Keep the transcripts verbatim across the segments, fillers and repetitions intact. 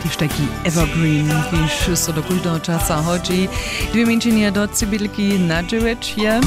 kiż taki evergreen, kiż so do każdego czasa chodzi. Dwie mięczenie do cybylki na dziewięć.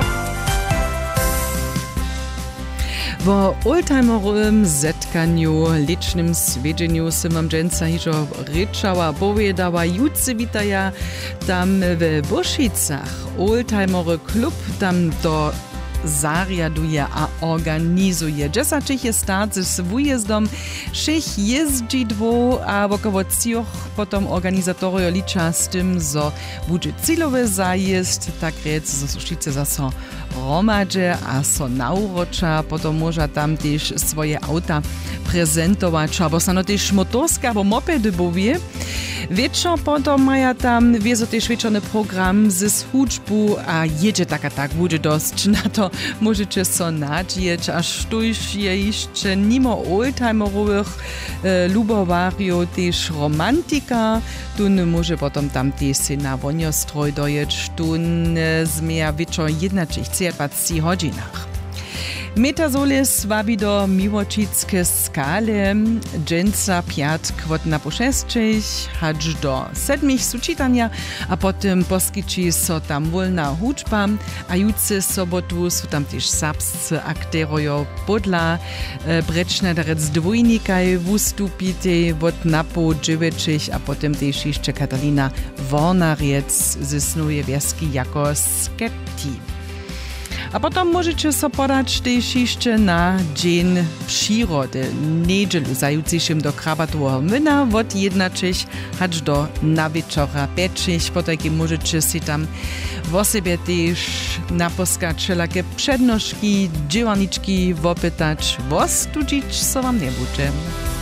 W oldtimerowym zetkaniu, licznym swiedzeniu sy mam dżęca hiżo ryczała, powiedała jucy witaja tam w Bošicach. Oldtimerowy klub tam do zariaduje a organizuje. Dziesięć je start z wujezdom, szych jeździ dwo, a wokoło cioch potom organizatorio licza z tym, zo bude cilowy zajezd, tak rec, zo Sušice zaso romadže a so naurocza, potom może tam też swoje auta prezentować, albo sano też motorska, bo mopedy bowie. Wieczor potom maja tam wiezo też wieczorny program z hudżbu, a jedzie tak a tak, bude dość na to możecie so nadzieć, aż tuż je jeszcze nimo oldtimerowych e, lubowario też romantika, tun może potom tam też się na woniostroj dojeć, tun e, zmija wieczor jednaczyć dwadzieścia godzinach. Metasolis wabi do miłocickie skale, dżęca piat kwot na poszestrzej, hacz do sedmich sučitania, a potem poskiči so tam wolna hudžba, a juce sobotu su tam też serbscy akterojo podla, e, brečna darec dvojnikaj vustupite od napo dziewięćich, a potem też jeszcze Katalina Wornariec ze Snujewierski jako skepti. A potom możecie so podać też jeszcze na dzień przyrody, niedzielu zajutrzejszym do Krabatowego Młyna od jednaczyć, aż do na wieczora pięćich, potem możecie się tam w sobie też naposkać wszelakie przednożki, dziełaniczki, wopytać, was tudzić, co wam nie będzie.